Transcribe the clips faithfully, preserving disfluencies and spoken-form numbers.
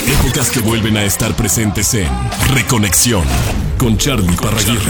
Épocas que vuelven a estar presentes en Reconexión con Charlie Parraguirre.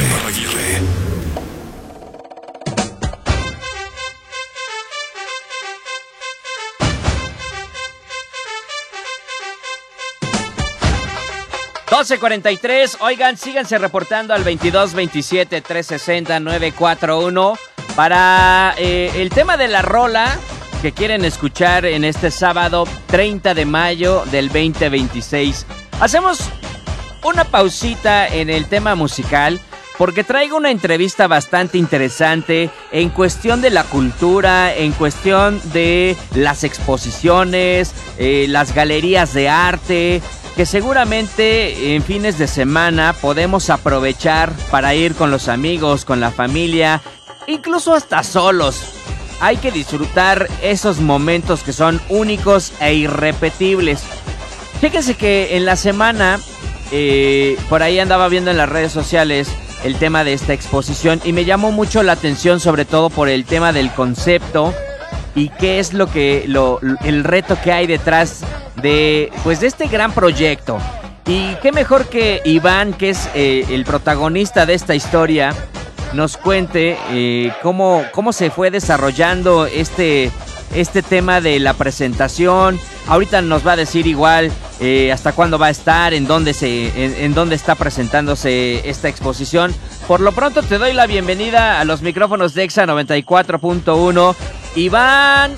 doce cuarenta y tres, oigan, síganse reportando al veintidós veintisiete trescientos sesenta novecientos cuarenta y uno para eh, el tema de la rola que quieren escuchar en este sábado treinta de mayo del veinte veintiséis. Hacemos una pausita en el tema musical porque traigo una entrevista bastante interesante en cuestión de la cultura, en cuestión de las exposiciones, eh, las galerías de arte, que seguramente en fines de semana podemos aprovechar para ir con los amigos, con la familia, incluso hasta solos. Hay que disfrutar esos momentos que son únicos e irrepetibles. Fíjense que en la semana, eh, por ahí andaba viendo en las redes sociales el tema de esta exposición y me llamó mucho la atención, sobre todo por el tema del concepto y qué es lo que lo, el reto que hay detrás de pues de este gran proyecto. Y qué mejor que Iván, que es eh, el protagonista de esta historia, nos cuente eh, cómo, cómo se fue desarrollando este, este tema de la presentación. Ahorita nos va a decir igual eh, hasta cuándo va a estar, en dónde, se, en, en dónde está presentándose esta exposición. Por lo pronto te doy la bienvenida a los micrófonos de Exa noventa y cuatro punto uno. Iván...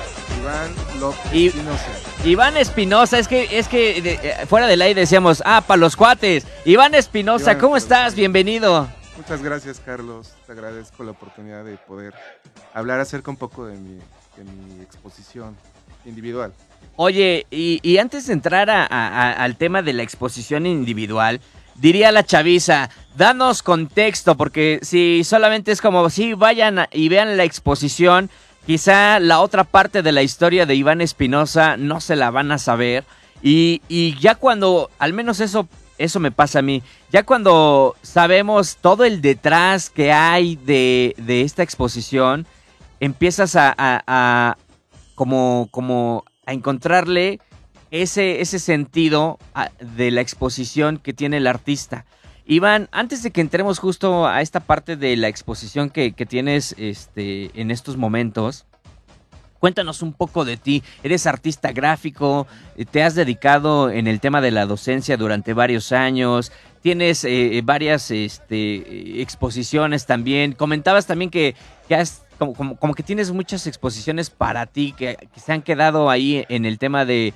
Iván López I- Espinosa. Iván Espinosa, es que, es que de, fuera del aire decíamos, ah, para los cuates. Iván Espinosa, Iván, ¿cómo pues, estás? Bienvenido. Muchas gracias, Carlos. Te agradezco la oportunidad de poder hablar acerca un poco de mi, de mi exposición individual. Oye, y, y antes de entrar a, a, al tema de la exposición individual, diría la chaviza, danos contexto, porque si solamente es como, sí, vayan a, y vean la exposición, quizá la otra parte de la historia de Iván Espinosa no se la van a saber. Y, y ya cuando, al menos eso, eso me pasa a mí, ya cuando sabemos todo el detrás que hay de, de esta exposición, empiezas a, a, a como, como a encontrarle ese, ese sentido a, de la exposición que tiene el artista. Iván, antes de que entremos justo a esta parte de la exposición que, que tienes este, en estos momentos, cuéntanos un poco de ti. Eres artista gráfico, te has dedicado en el tema de la docencia durante varios años, tienes eh, varias este, exposiciones también. Comentabas también que, que has, como, como, como que tienes muchas exposiciones para ti que, que se han quedado ahí en el tema de...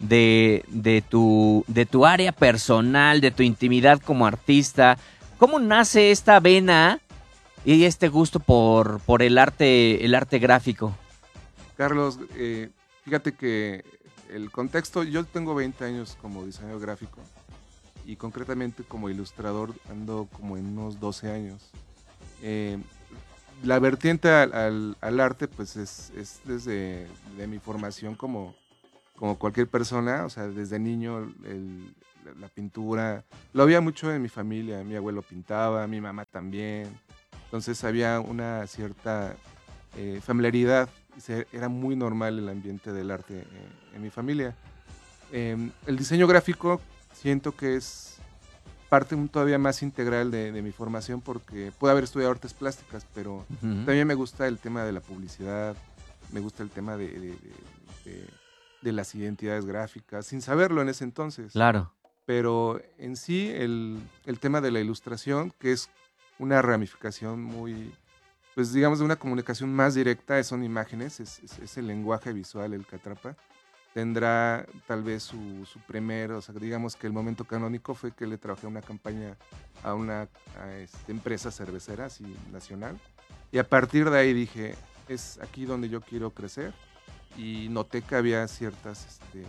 De, de, tu, de tu área personal, de tu intimidad como artista. ¿Cómo nace esta vena y este gusto por, por el arte, el arte gráfico? Carlos, eh, fíjate que el contexto, yo tengo veinte años como diseñador gráfico y concretamente como ilustrador ando como en unos doce años. Eh, la vertiente al, al, al arte pues es, es desde de mi formación como... como cualquier persona, o sea, desde niño el, la, la pintura, lo había mucho en mi familia, mi abuelo pintaba, mi mamá también, entonces había una cierta eh, familiaridad, se, era muy normal el ambiente del arte eh, en mi familia. Eh, el diseño gráfico siento que es parte todavía más integral de, de mi formación porque puedo haber estudiado artes plásticas, pero uh-huh. también me gusta el tema de la publicidad, me gusta el tema de... de, de, de de las identidades gráficas, sin saberlo en ese entonces. Claro. Pero en sí, el, el tema de la ilustración, que es una ramificación muy, pues digamos, de una comunicación más directa, son imágenes, es, es, es el lenguaje visual el que atrapa, tendrá tal vez su, su primer, o sea, digamos que el momento canónico fue que le trabajé una campaña a una a este, empresa cervecera, así, nacional, y a partir de ahí dije, es aquí donde yo quiero crecer, y noté que había ciertas este,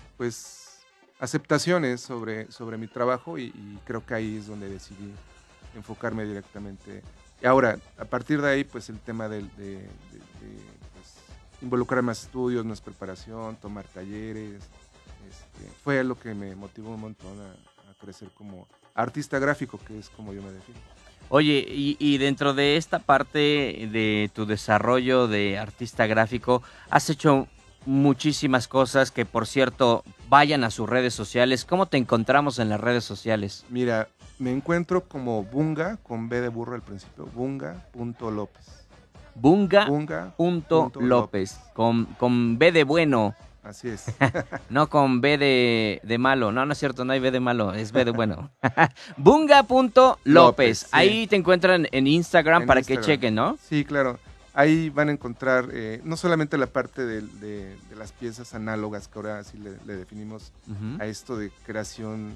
pues, aceptaciones sobre, sobre mi trabajo y, y creo que ahí es donde decidí enfocarme directamente. Y ahora, a partir de ahí, pues el tema de, de, de, de pues, involucrar más estudios, más preparación, tomar talleres, este, fue lo que me motivó un montón a, a crecer como artista gráfico, que es como yo me defino. Oye, y, y dentro de esta parte de tu desarrollo de artista gráfico, has hecho muchísimas cosas, que por cierto, vayan a sus redes sociales. ¿Cómo te encontramos en las redes sociales? Mira, me encuentro como Bunga, con B de burro al principio, bunga.lópez. Bunga Bunga. punto López, con, con B de bueno, Así es. no con B de, de malo. No, no es cierto, no hay B de malo, es B de bueno. Bunga punto López. López, sí. Ahí te encuentran en Instagram En para Instagram. que chequen, ¿no? Sí, claro. Ahí van a encontrar eh, no solamente la parte de, de- de las piezas análogas, que ahora sí le, le definimos Ujú. a esto de creación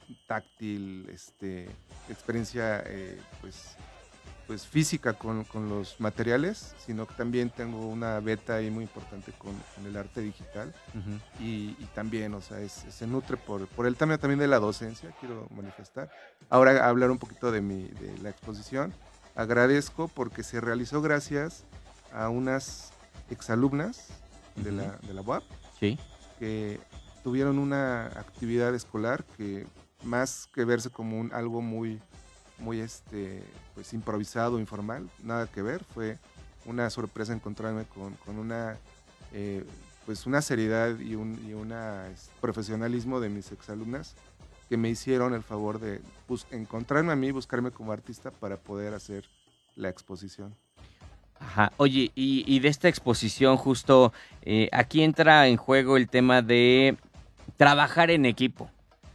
táctil, este, experiencia eh, pues, pues física con, con los materiales, sino que también tengo una beta ahí muy importante con, con el arte digital. Ujú. Y, y también, o sea, es- se nutre por, por el tema también de la docencia, quiero manifestar. Ahora hablar un poquito de, mi, de la exposición. Agradezco porque se realizó gracias a unas exalumnas de, Ujú. la, de la U A P Sí. que tuvieron una actividad escolar que más que verse como un, algo muy, muy este, pues improvisado, informal, nada que ver, fue una sorpresa encontrarme con, con una, eh, pues una seriedad y un y una, es, profesionalismo de mis exalumnas que me hicieron el favor de bus- encontrarme a mí, buscarme como artista para poder hacer la exposición. Ajá. Oye, y, y de esta exposición justo, eh, aquí entra en juego el tema de trabajar en equipo.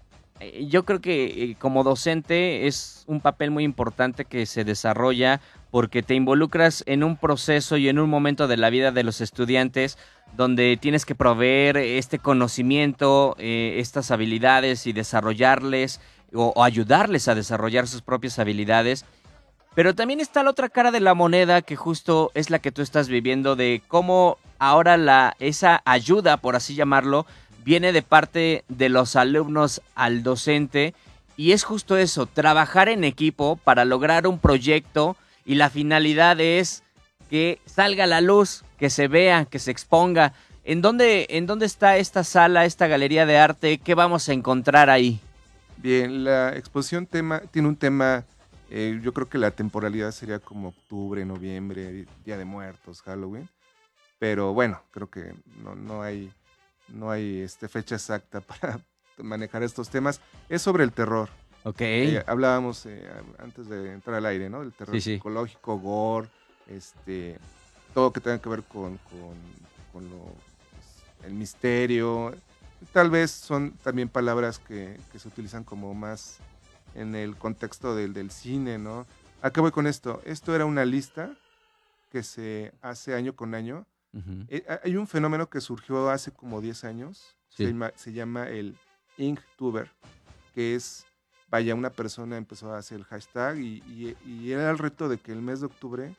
Eh, Yo creo que eh, como docente es un papel muy importante que se desarrolla porque te involucras en un proceso y en un momento de la vida de los estudiantes donde tienes que proveer este conocimiento, eh, estas habilidades y desarrollarles o, o ayudarles a desarrollar sus propias habilidades. Pero también está la otra cara de la moneda que justo es la que tú estás viviendo de cómo ahora la esa ayuda, por así llamarlo, viene de parte de los alumnos al docente y es justo eso, trabajar en equipo para lograr un proyecto y la finalidad es que salga a la luz, que se vea, que se exponga. ¿En dónde, en dónde está esta sala, esta galería de arte? ¿Qué vamos a encontrar ahí? Bien, la exposición tema, tiene un tema, eh, yo creo que la temporalidad sería como octubre, noviembre, Día de Muertos, Halloween, pero bueno, creo que no, no hay, no hay este, fecha exacta para manejar estos temas. Es sobre el terror. Ok. Eh, hablábamos eh, antes de entrar al aire, ¿no? El terror Sí, sí. psicológico, gore, este, todo que tenga que ver con, con, con lo, pues, el misterio. Tal vez son también palabras que, que se utilizan como más en el contexto del, del cine, ¿no? ¿A qué voy con esto? Esto era una lista que se hace año con año. Ujú. Eh, ha- hay un fenómeno que surgió hace como diez años, se Sí. llama, se llama el Inktuber, que es, vaya, una persona empezó a hacer el hashtag y, y- y era el reto de que el mes de octubre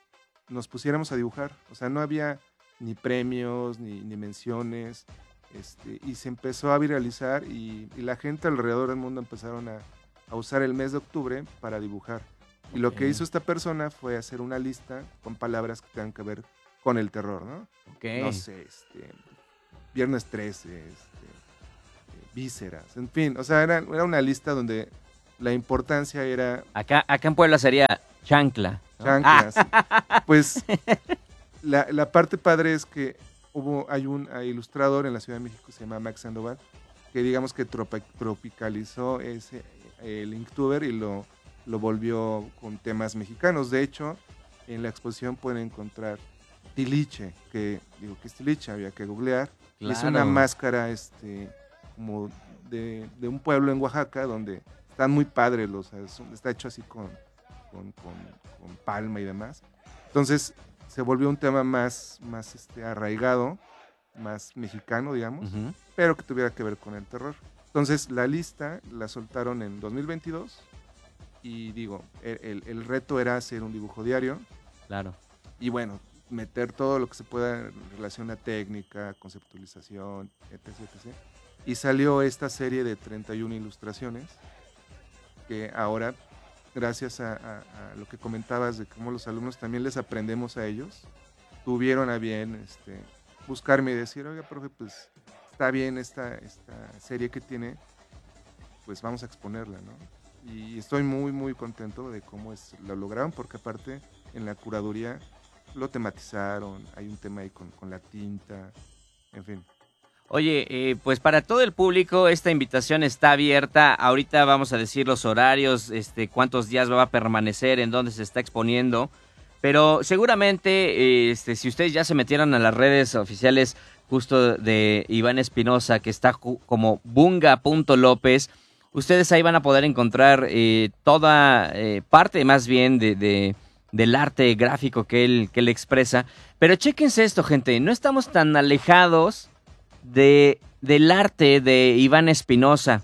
nos pusiéramos a dibujar. O sea, no había ni premios, ni, ni menciones, este, y se empezó a viralizar y, y la gente alrededor del mundo empezaron a, a usar el mes de octubre para dibujar. Y lo que Ok. hizo esta persona fue hacer una lista con palabras que tengan que ver con el terror, ¿no? Ok. No sé, este, Viernes trece, este, eh, vísceras, en fin, o sea, era, era una lista donde la importancia era Acá, acá en Puebla sería chancla, ¿no? Ah, chanclas. Pues la, la parte padre es que hubo, hay un hay ilustrador en la Ciudad de México, se llama Max Sandoval, que digamos que tropa- tropicalizó ese, el Inktober y lo, lo volvió con temas mexicanos. De hecho, en la exposición pueden encontrar tiliche, que digo que es tiliche, había que googlear. Y es una claro. máscara este, como de, de un pueblo en Oaxaca donde están muy padres, los, es- está hecho así con, con, con- con palma y demás. Entonces se volvió un tema más, más este, arraigado, más mexicano, digamos, Ujú. pero que tuviera que ver con el terror. Entonces la lista la soltaron en dos mil veintidós y digo, el, el- el reto era hacer un dibujo diario Claro. y bueno, meter todo lo que se pueda en relación a técnica, conceptualización, etc, etcétera. Y salió esta serie de treinta y una ilustraciones que ahora, gracias a, a- a lo que comentabas de cómo los alumnos también les aprendemos a ellos, tuvieron a bien este, buscarme y decir, oiga, profe, pues está bien esta, esta serie que tiene, pues vamos a exponerla, ¿no? Y estoy muy, muy contento de cómo es, lo lograron, porque aparte en la curaduría lo tematizaron, hay un tema ahí con, con la tinta, en fin. Oye, eh, pues para todo el público esta invitación está abierta. Ahorita vamos a decir los horarios, este, cuántos días va a permanecer, en dónde se está exponiendo. Pero seguramente, eh, este, si ustedes ya se metieron a las redes oficiales justo de Iván Espinosa, que está ju- como bunga punto lópez, ustedes ahí van a poder encontrar eh, toda eh, parte más bien de, de- del arte gráfico que él, que él expresa. Pero chéquense esto, gente, no estamos tan alejados de, del arte de Iván Espinosa.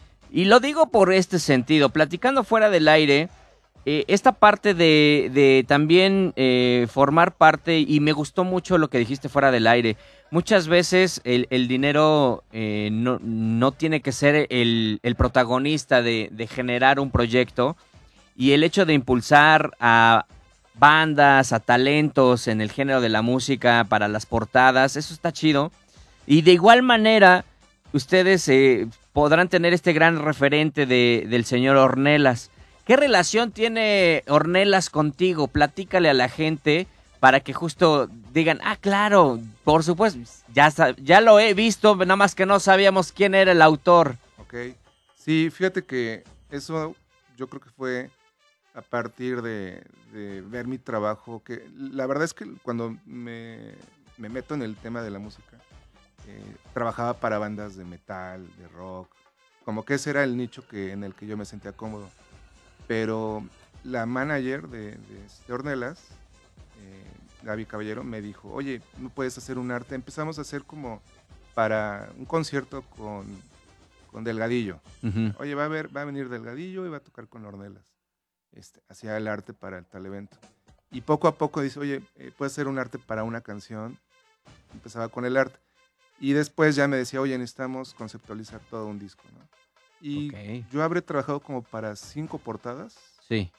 Y lo digo por este sentido, platicando fuera del aire, eh, esta parte de, de también eh, formar parte, y me gustó mucho lo que dijiste fuera del aire, muchas veces el, el dinero eh, no, no tiene que ser el, el protagonista de, de generar un proyecto, y el hecho de impulsar a bandas, a talentos en el género de la música para las portadas, eso está chido. Y de igual manera, ustedes eh, podrán tener este gran referente de, del señor Ornelas. ¿Qué relación tiene Ornelas contigo? Platícale a la gente para que justo digan, ah, claro, por supuesto, ya, sa- ya lo he visto, nada más que no sabíamos quién era el autor. Ok. Sí, fíjate que eso yo creo que fue a partir de, de ver mi trabajo, que la verdad es que cuando me, me meto en el tema de la música, eh, trabajaba para bandas de metal, de rock, como que ese era el nicho que, en el que yo me sentía cómodo. Pero la manager de, de este Ornelas, eh, Gaby Caballero, me dijo, oye, ¿no puedes hacer un arte? Empezamos a hacer como para un concierto con, con Delgadillo. Ujú. Oye, va a, ver, va a venir Delgadillo y va a tocar con Ornelas. Este, hacía el arte para el tal evento. Y poco a poco dice, oye, eh, puedes hacer un arte para una canción. Empezaba con el arte. Y después ya me decía, oye, necesitamos conceptualizar todo un disco, ¿no? Y Ok. yo habré trabajado como para cinco portadas Sí,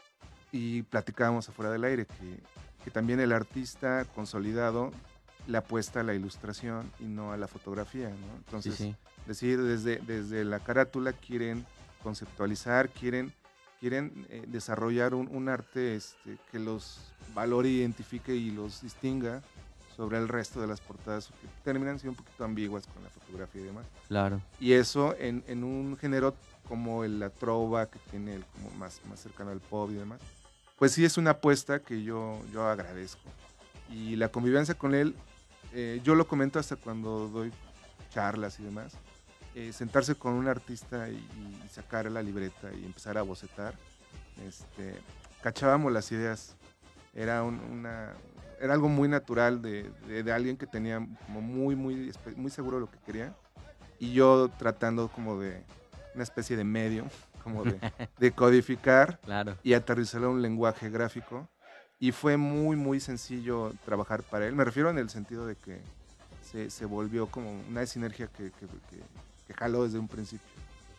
y platicábamos afuera del aire que, que también el artista consolidado le apuesta a la ilustración y no a la fotografía, ¿no? sí, Entonces, sí. decir, desde, desde la carátula quieren conceptualizar, quieren, quieren eh, desarrollar un, un arte este, que los valore, identifique y los distinga sobre el resto de las portadas, que terminan siendo un poquito ambiguas con la fotografía y demás. Claro. Y eso en, en un género como el, la trova, que tiene el, como más, más cercano al pop y demás, pues sí es una apuesta que yo, yo agradezco. Y la convivencia con él, eh, yo lo comento hasta cuando doy charlas y demás, eh, sentarse con un artista y, y sacar la libreta y empezar a bocetar, este, cachábamos las ideas, era, un- una, era algo muy natural de, de, de alguien que tenía como muy, muy, espe- muy seguro de lo que quería, y yo tratando como de una especie de medio, como de, de codificar Claro. y aterrizarlo a un lenguaje gráfico. Y fue muy, muy sencillo trabajar para él. Me refiero en el sentido de que se, se volvió como una sinergia que, que, que, que jaló desde un principio.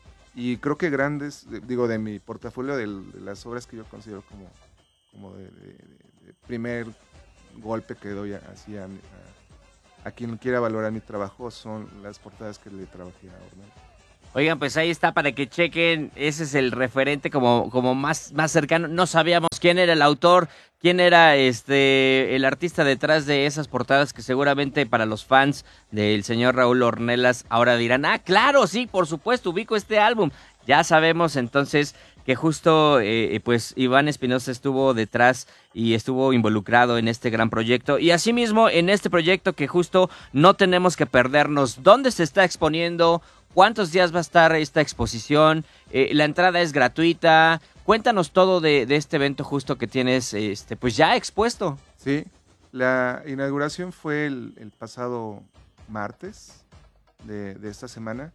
Y creo que grandes, de- digo, de mi portafolio, del- de las obras que yo considero como, como de, de- de- de primer golpe que doy a- así a, mi- a- a quien quiera valorar mi trabajo, son las portadas que le trabajé a Ornella. Oigan, pues ahí está para que chequen. Ese es el referente como, como más, más cercano. No sabíamos quién era el autor, quién era este el artista detrás de esas portadas que seguramente para los fans del señor Raúl Ornelas ahora dirán, ah, claro, sí, por supuesto, ubico este álbum. Ya sabemos entonces que justo eh, pues Iván Espinosa estuvo detrás y estuvo involucrado en este gran proyecto. Y asimismo en este proyecto que justo no tenemos que perdernos. ¿Dónde se está exponiendo? ¿Cuántos días va a estar esta exposición? Eh, la entrada es gratuita. Cuéntanos todo de, de este evento justo que tienes, este, pues ya expuesto. Sí, la inauguración fue el, el pasado martes de, de esta semana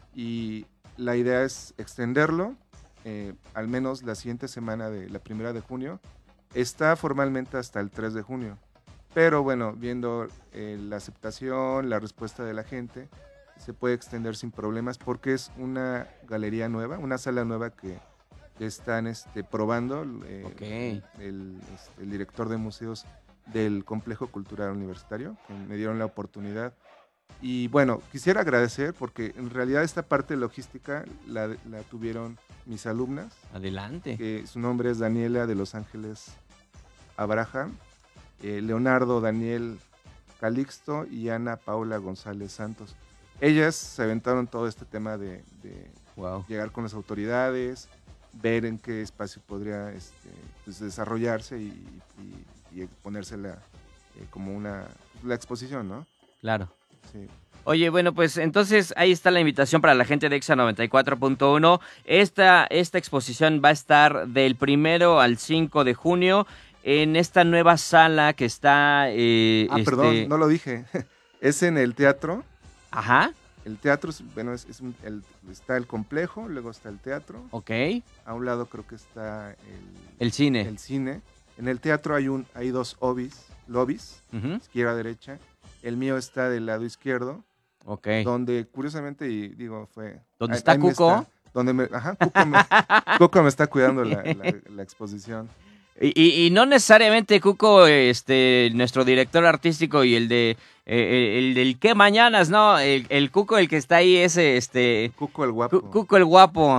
y la idea es extenderlo eh, al menos la siguiente semana de la primera de junio. Está formalmente hasta el tres de junio, pero bueno, viendo eh, la aceptación, la respuesta de la gente, se puede extender sin problemas porque es una galería nueva, una sala nueva que, que están este, probando eh, Ok. el, este, el director de museos del Complejo Cultural Universitario, que me dieron la oportunidad. Y bueno, quisiera agradecer porque en realidad esta parte logística la, la tuvieron mis alumnas, Adelante. que su nombre es Daniela de Los Ángeles Abraham, eh, Leonardo Daniel Calixto y Ana Paula González Santos. Ellas se aventaron todo este tema de, de wow. llegar con las autoridades, ver en qué espacio podría este, pues, desarrollarse y, y, y exponérsela eh, como una la exposición, ¿no? Claro. Sí. Oye, bueno, pues entonces ahí está la invitación para la gente de Exa noventa y cuatro punto uno. Esta, esta exposición va a estar del primero al cinco de junio en esta nueva sala que está... Eh, ah, este... perdón, no lo dije. Es en el teatro. Ajá. El teatro, es, bueno, es, es un, el, está el complejo, luego está el teatro. Ok. A un lado creo que está el... El cine. El cine. En el teatro hay, un, hay dos lobbies, lobbies uh-huh. izquierda, derecha. El mío está del lado izquierdo. Ok. Donde, curiosamente, y digo, fue... ¿Dónde ahí, está ahí Cuco? Está, donde me, ajá, Cuco me, Cuco me está cuidando la, la, la exposición. Y, y, y no necesariamente Cuco, este, nuestro director artístico y el de eh, el del qué mañanas, no, el, el Cuco, el que está ahí, ese, este, Cuco el guapo. Cu, Cuco el guapo.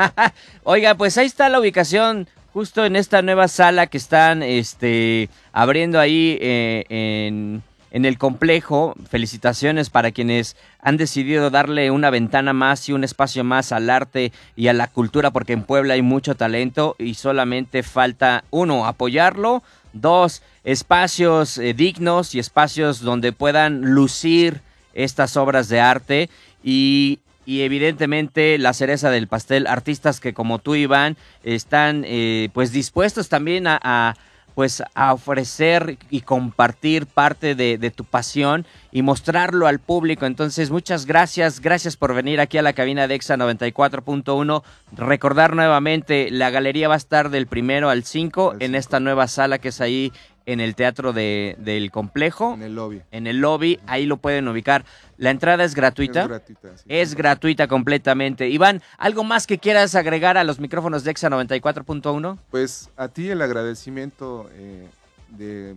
Oiga, pues ahí está la ubicación, justo en esta nueva sala que están, este, abriendo ahí eh, en en el complejo. Felicitaciones para quienes han decidido darle una ventana más y un espacio más al arte y a la cultura, porque en Puebla hay mucho talento y solamente falta, uno, apoyarlo, dos, espacios eh, dignos y espacios donde puedan lucir estas obras de arte y, y evidentemente la cereza del pastel, artistas que como tú, Iván, están eh, pues dispuestos también a, a pues a ofrecer y compartir parte de, de tu pasión y mostrarlo al público. Entonces, muchas gracias, gracias por venir aquí a la cabina de Exa noventa y cuatro punto uno. Recordar nuevamente, la galería va a estar del primero al cinco en esta nueva sala que es ahí en el Teatro de, del Complejo. En el lobby. En el lobby, ahí lo pueden ubicar. ¿La entrada es gratuita? Es gratuita, sí. Es gratuita completamente. Iván, ¿algo más que quieras agregar a los micrófonos de Exa noventa y cuatro punto uno? Pues a ti el agradecimiento eh, de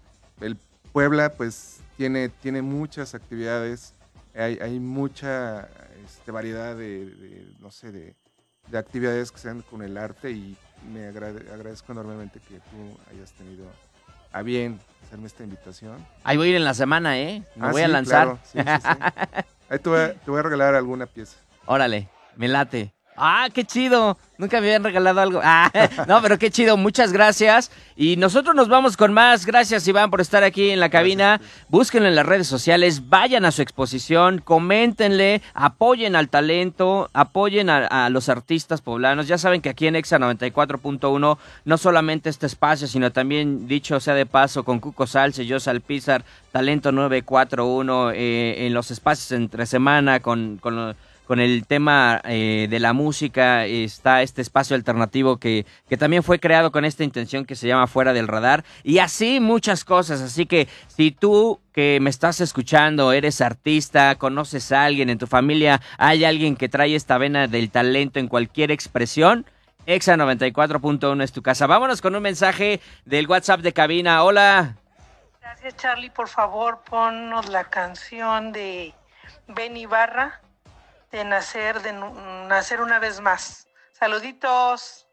el Puebla, pues tiene, tiene muchas actividades, hay, hay mucha este, variedad de, de, no sé, de, de actividades que se dan con el arte y me agrade, agradezco enormemente que tú hayas tenido a bien hacerme esta invitación. Ahí voy a ir en la semana, ¿eh? Me ah, voy sí, a lanzar. Claro. Sí, sí, sí. Ahí te voy, a, te voy a regalar alguna pieza. Órale, me late. ¡Ah, qué chido! Nunca me habían regalado algo. Ah, no, pero qué chido. Muchas gracias. Y nosotros nos vamos con más. Gracias, Iván, por estar aquí en la cabina. Búsquenlo en las redes sociales. Vayan a su exposición. Coméntenle. Apoyen al talento. Apoyen a, a los artistas poblanos. Ya saben que aquí en Exa noventa y cuatro punto uno no solamente este espacio, sino también, dicho sea de paso, con Cuco Salce, yo Salpizar, Talento nueve cuatro uno, eh, en los espacios entre semana, con... con Con el tema eh, de la música está este espacio alternativo que, que también fue creado con esta intención que se llama Fuera del Radar. Y así muchas cosas. Así que si tú que me estás escuchando eres artista, conoces a alguien, en tu familia hay alguien que trae esta vena del talento en cualquier expresión, Exa noventa y cuatro punto uno es tu casa. Vámonos con un mensaje del WhatsApp de cabina. Hola. Gracias, Charlie. Por favor, ponnos la canción de Ben Ibarra. De nacer, de nacer una vez más. Saluditos.